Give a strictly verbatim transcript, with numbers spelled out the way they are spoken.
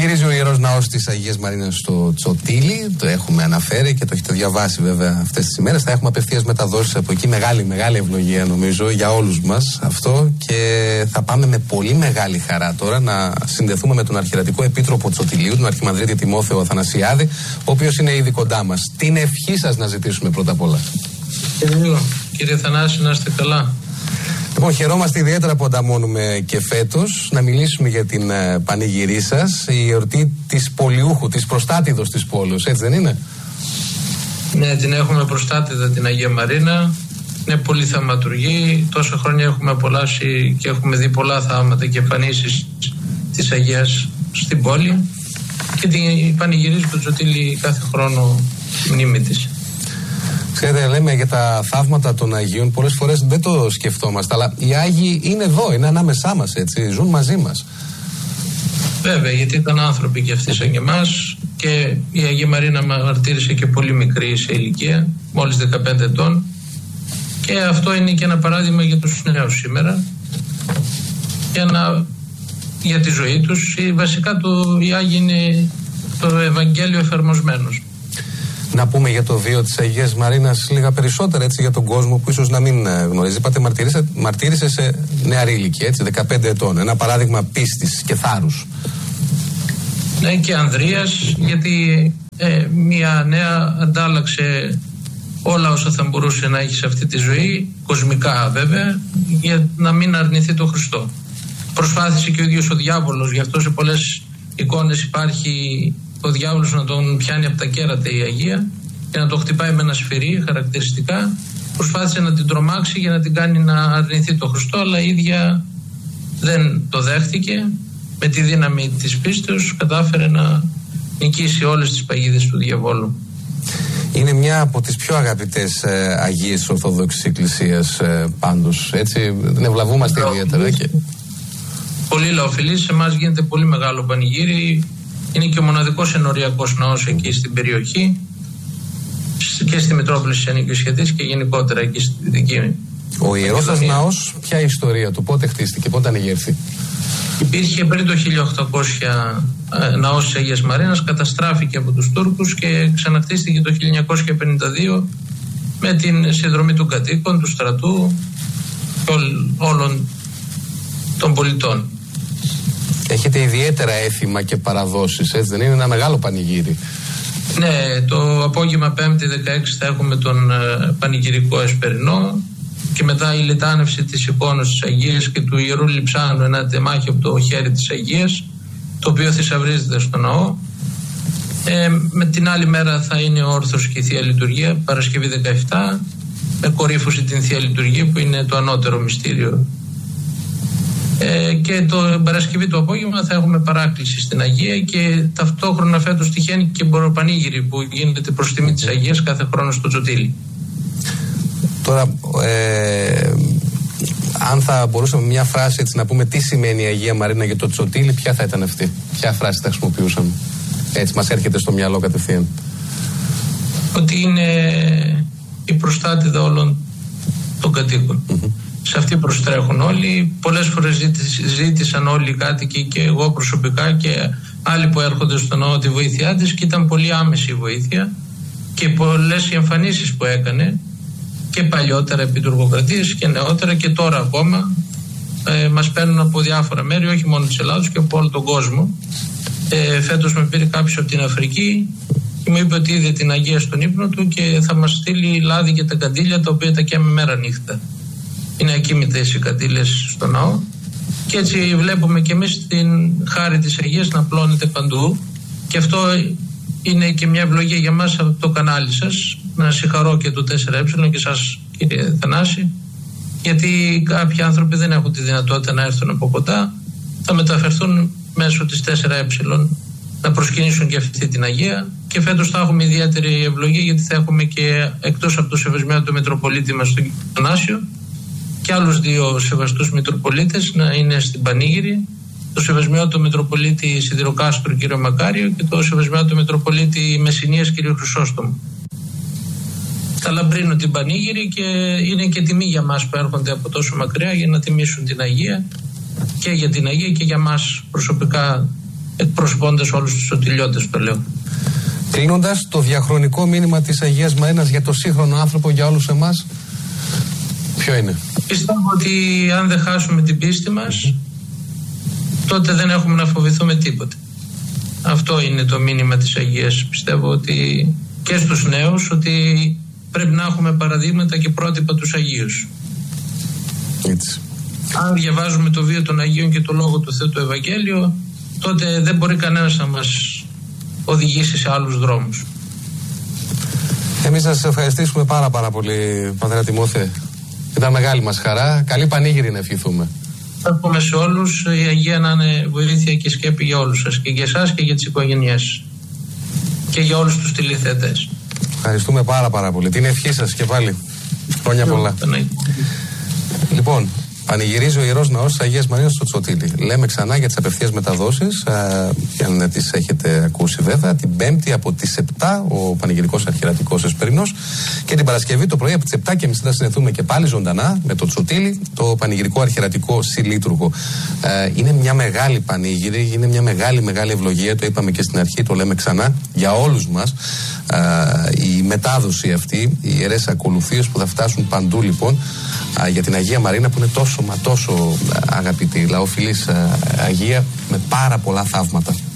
Πανηγυρίζει ο Ιερός Ναός της Αγίας Μαρίνας στο Τσοτήλι. Το έχουμε αναφέρει και το έχετε διαβάσει βέβαια αυτές τις ημέρες. Θα έχουμε απευθείας μεταδόσεις από εκεί. Μεγάλη, μεγάλη ευλογία νομίζω για όλους μας αυτό. Και θα πάμε με πολύ μεγάλη χαρά τώρα να συνδεθούμε με τον Αρχιερατικό Επίτροπο Τσοτηλίου, τον Αρχιμανδρίτη Τιμόθεο Αθανασιάδη, ο οποίος είναι ήδη κοντά μας. Την ευχή σας να ζητήσουμε πρώτα απ' όλα. Κύριε, κύριε Θανάση, να είστε καλά. Λοιπόν, χαιρόμαστε ιδιαίτερα που ανταμώνουμε και φέτος να μιλήσουμε για την uh, πανηγυρή σας, η εορτή της Πολιούχου, της προστάτηδος της πόλης, έτσι δεν είναι? Ναι, την έχουμε προστάτηδα την Αγία Μαρίνα, είναι πολύ θαυματουργή, τόσα χρόνια έχουμε απολαύσει και έχουμε δει πολλά θαύματα και εμφανίσεις της Αγίας στην πόλη και την πανηγυρίζει το Τσοτήλι κάθε χρόνο μνήμη της. Ξέρετε, λέμε για τα θαύματα των Αγίων, πολλές φορές δεν το σκεφτόμαστε, αλλά οι Άγιοι είναι εδώ, είναι ανάμεσά μας, έτσι, ζουν μαζί μας. Βέβαια, γιατί ήταν άνθρωποι και αυτοί σαν και εμάς, και η Αγία Μαρίνα μαρτύρησε και πολύ μικρή σε ηλικία, μόλις δεκαπέντε ετών, και αυτό είναι και ένα παράδειγμα για τους νέους σήμερα, για, να, για τη ζωή τους. Βασικά το, οι Άγιοι είναι το Ευαγγέλιο εφαρμοσμένος. Να πούμε για το βίο της Αγίας Μαρίνας λίγα περισσότερα, έτσι, για τον κόσμο που ίσως να μην γνωρίζει. Είπατε μαρτύρησε, μαρτύρησε σε νεαρή ηλικία, έτσι, δεκαπέντε ετών. Ένα παράδειγμα πίστης και θάρρους. Ναι, και Ανδρείας, γιατί ε, μια νέα αντάλλαξε όλα όσα θα μπορούσε να έχει σε αυτή τη ζωή, κοσμικά βέβαια, για να μην αρνηθεί τον Χριστό. Προσπάθησε και ο ίδιος ο διάβολος, γι' αυτό σε πολλές εικόνες υπάρχει ο διάβολος να τον πιάνει από τα κέρατα η Αγία και να τον χτυπάει με ένα σφυρί χαρακτηριστικά. Προσπάθησε να την τρομάξει για να την κάνει να αρνηθεί τον Χριστό, αλλά η ίδια δεν το δέχτηκε. Με τη δύναμη της πίστεως κατάφερε να νικήσει όλες τις παγίδες του διαβόλου. Είναι μια από τις πιο αγαπητές ε, Αγίες της Ορθόδοξης Εκκλησίας ε, πάντως, έτσι, δεν ευλαβούμαστε ιδιαίτερα. Και... πολύ λαοφιλής, σε εμάς γίνεται πολύ μεγάλο πανηγύρι. Είναι και ο μοναδικός ενοριακός ναός εκεί στην περιοχή και στη Μητρόπολη της Ανοικοσιατής και γενικότερα εκεί στη Δυτική. Ο Ιερός σας Ναός, ποια ιστορία του, πότε χτίστηκε, πότε ανοιγεύθη? Υπήρχε πριν το χίλια οκτακόσια ναός της Αγίας Μαρίνας, καταστράφηκε από τους Τούρκους και ξαναχτίστηκε το χίλια εννιακόσια πενήντα δύο με την συνδρομή των κατοίκων, του στρατού και όλων των πολιτών. Έχετε ιδιαίτερα έθιμα και παραδόσεις, έτσι δεν είναι? Ένα μεγάλο πανηγύρι. Ναι, το απόγευμα πέμπτη δεκαέξι θα έχουμε τον ε, πανηγυρικό εσπερινό και μετά η λιτάνευση της εικόνας της Αγίας και του Ιερού Λειψάνου, ένα τεμάχι από το χέρι της Αγίας, το οποίο θησαυρίζεται στο ναό. Ε, με την άλλη μέρα θα είναι ο όρθος και η Θεία Λειτουργία, Παρασκευή δεκαεπτά, με κορύφωση την Θεία Λειτουργία που είναι το ανώτερο μυστήριο. Ε, και το Παρασκευή το απόγευμα θα έχουμε παράκληση στην Αγία και ταυτόχρονα φέτος τυχαίνει και μποροπανήγυρη που γίνεται προς τιμή της Αγίας κάθε χρόνο στο Τσοτήλι. Τώρα, ε, αν θα μπορούσαμε μια φράση έτσι να πούμε τι σημαίνει η Αγία Μαρίνα για το Τσοτήλι, ποια θα ήταν αυτή? Ποια φράση θα χρησιμοποιούσαμε? Έτσι μας έρχεται στο μυαλό κατευθείαν. Ότι είναι η προστάτηδα όλων των κατοίκων. Mm-hmm. Σε αυτή προστρέχουν όλοι. Πολλές φορές ζήτησαν όλοι οι κάτοικοι και εγώ προσωπικά και άλλοι που έρχονται στο ναό τη βοήθειά της και ήταν πολύ άμεση η βοήθεια και πολλές οι εμφανίσεις που έκανε και παλιότερα επί τουρκοκρατίας και νεότερα και τώρα ακόμα ε, μας παίρνουν από διάφορα μέρη, όχι μόνο της Ελλάδος και από όλο τον κόσμο. Ε, φέτος με πήρε κάποιος από την Αφρική και μου είπε ότι είδε την Αγία στον ύπνο του και θα μας στείλει λάδι και τα καντήλια τα οποία τα καίμε μέρα νύχτα. Είναι ακίμητες οι καντήλες στο ναό και έτσι βλέπουμε και εμείς την χάρη της Αγίας να πλώνεται παντού και αυτό είναι και μια ευλογία για μας από το κανάλι σας. Να συγχαρώ και το τέσσερα ε και σας κύριε Θανάση, γιατί κάποιοι άνθρωποι δεν έχουν τη δυνατότητα να έρθουν από κοντά, θα μεταφερθούν μέσω της τέσσερα ε να προσκυνήσουν και αυτή την Αγία και φέτος θα έχουμε ιδιαίτερη ευλογία γιατί θα έχουμε και εκτός από το σεβασμένο του Μητροπολίτη μας στον Θανάσιο και άλλους δύο σεβαστούς Μητροπολίτες να είναι στην Πανήγυρη, το σεβασμένο του Μητροπολίτη Σιδηροκάστρου κ. Μακάριο και το σεβασμένο του Μητροπολίτη Μεσσηνίας κ. Χρυσόστομου. Θα λαμπρύνουν την Πανήγυρη και είναι και τιμή για μας που έρχονται από τόσο μακριά για να τιμήσουν την Αγία και για την Αγία και για μας προσωπικά εκπροσωπώντας όλους τους σωτηλιώτες, το λέω. Κλείνοντας, το διαχρονικό μήνυμα της Αγίας Μαρίνας για το σύγχρονο άνθρωπο, για όλους εμάς, ποιο είναι? Πιστεύω ότι αν δεν χάσουμε την πίστη μας, τότε δεν έχουμε να φοβηθούμε τίποτε. Αυτό είναι το μήνυμα της Αγίας. Πιστεύω ότι και στους νέους, ότι πρέπει να έχουμε παραδείγματα και πρότυπα τους Αγίους. Έτσι. Αν διαβάζουμε το βίο των Αγίων και το Λόγο του Θεού, το Ευαγγέλιο, τότε δεν μπορεί κανένας να μας οδηγήσει σε άλλους δρόμους. Εμείς σας ευχαριστήσουμε πάρα πάρα πολύ, Πατέρα Τιμόθε. Ήταν μεγάλη μας χαρά. Καλή πανήγυρη να ευχηθούμε. Εύχομαι σε όλους η Αγία να είναι βοήθεια και σκέπη για όλους σας, και για εσάς και για τις οικογένειές σας και για όλους τους τηλεθεατές. Ευχαριστούμε πάρα πάρα πολύ. Την ευχή σας και πάλι. Χρόνια πολλά. Λοιπόν, πανηγυρίζει ο Ιερός Ναός της Αγίας Μαρίνας στο Τσοτήλι. Λέμε ξανά για τις απευθείας μεταδόσεις, για να τις έχετε ακούσει βέβαια. Την Πέμπτη από τις επτά ο πανηγυρικός αρχιερατικός Εσπερινός, και την Παρασκευή το πρωί από τις επτά και μισή θα συνεχθούμε και πάλι ζωντανά με το Τσοτήλι, το πανηγυρικό αρχιερατικό Συλλήτουργο. Είναι μια μεγάλη πανήγυρη, είναι μια μεγάλη μεγάλη ευλογία, το είπαμε και στην αρχή, το λέμε ξανά, για όλους μας. Η μετάδοση αυτή, οι ιερές ακολουθίες που θα φτάσουν παντού λοιπόν για την Αγία Μαρίνα, που είναι τόσο μα τόσο αγαπητή, λαοφιλής Αγία, με πάρα πολλά θαύματα.